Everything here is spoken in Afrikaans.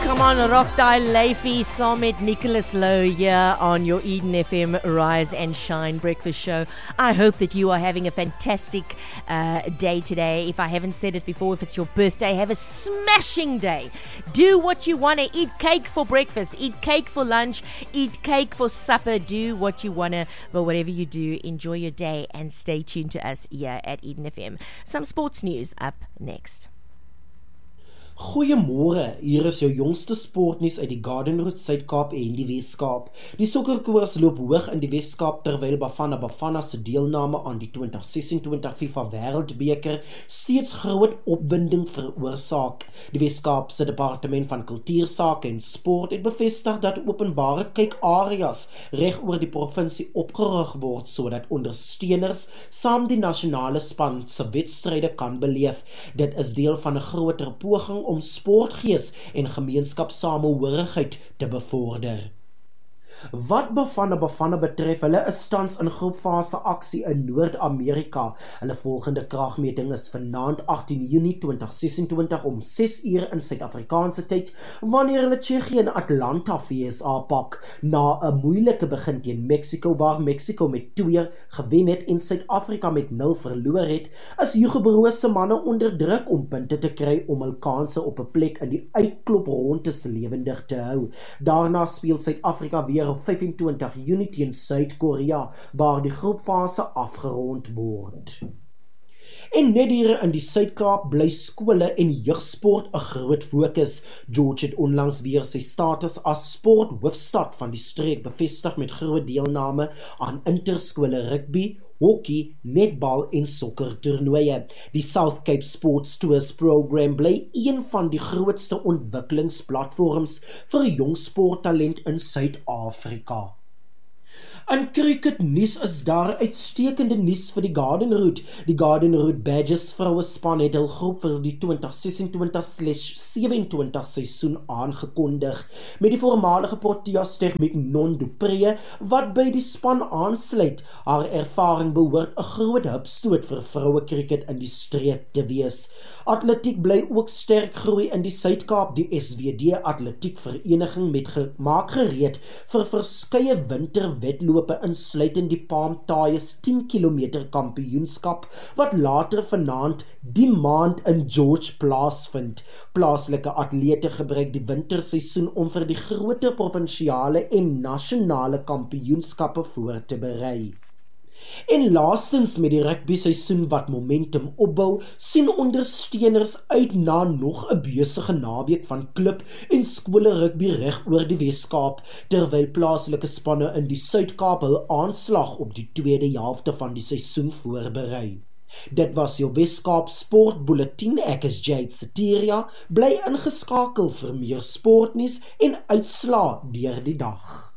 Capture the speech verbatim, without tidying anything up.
Come on, rock die Leifie saam met Nicholas Lowe here on your Eden F M Rise and Shine Breakfast Show. I hope that you are having a fantastic uh, day today. If I haven't said it before, if it's your birthday, have a smashing day. Do what you want to. Eat cake for breakfast, eat cake for lunch, eat cake for supper. Do what you want to, but whatever you do, enjoy your day and stay tuned to us here at Eden F M. Some sports news up next. Goeiemôre, hier is jou jongste sportnuus uit die Gardenroute Suid-Kaap en die Wes-Kaap. Die sokkerkoers loop hoog in die Wes-Kaap terwyl Bafana Bafana se deelname aan die twintig sesentwintig FIFA Wêreldbeker steeds groot opwinding veroorsaak. Die Wes-Kaap se Departement van Kultuursake en Sport het bevestig dat openbare kykareas reg oor die provinsie opgerig word sodat ondersteuners saam die nasionale span se wedstryde kan beleef. Dit is deel van 'n groter poging om sportgees en gemeenskapssamehorigheid te bevorder. Wat Bafana Bafana betref, hulle is tans in groepfase aksie in Noord-Amerika. Hulle volgende kragmeting is vanaand agtien Junie twintig sesentwintig om ses uur in Suid-Afrikaanse tyd, wanneer hulle Tsjechië en Atlanta V S A pak. Na 'n moeilike begin teen Mexico, waar Mexico met twee gewen het en Suid-Afrika met nul verloor het, is Hugo Broos se manne onder druk om punte te kry om hul kanse op 'n plek in die uitkloprondes lewendig te hou. Daarna speel Suid-Afrika weer op vyfentwintig Junie teen Suid-Korea, waar die groepfase afgerond word. En net hier in die Suid-Kaap bly skole en jeugsport 'n groot fokus. George het onlangs weer sy status as sporthoofstad van die streek bevestig met groot deelname aan interskole rugby, hockey, netbal en sokkertoernooie. Die South Cape Sports Tours program bly een van die grootste ontwikkelingsplatforms vir jong sporttalent in Suid-Afrika. In cricket nuus is daar uitstekende nuus vir die Gardenroute. Die Gardenroute Badgers vrouespan het hul groep vir die twintig sesentwintig sewenentwintig seisoen aangekondig, met die voormalige Proteas ster Mignon du Preez wat by die span aansluit. Haar ervaring behoort 'n groot hupstoot vir vroue cricket in die streek te wees. Atletiek bly ook sterk groei in die Suid-Kaap. Die S W D Atletiek Vereniging met ge maak gereed vir verskeie winterwedlope insluitend die Palm Tyres tien kilometer kampioenskap wat later vanaand die maand in George plaasvind. Plaaslike atlete gebruik die winterseisoen om vir die groter provinsiale en nasionale kampioenskappe voor te berei. En laastens met die rugby seisoen wat momentum opbou, sien ondersteuners uit na nog 'n besige naweek van klub en skole rugby reg oor die Wes-Kaap, terwyl plaaslike spanne in die Suid-Kaap hul aanslag op die tweede helfte van die seisoen voorberei. Dit was jou Wes-Kaap Sport Bulletin. Ek is Jade Satiria. Bly ingeskakel vir meer sportnuus en uitslaa deur die dag.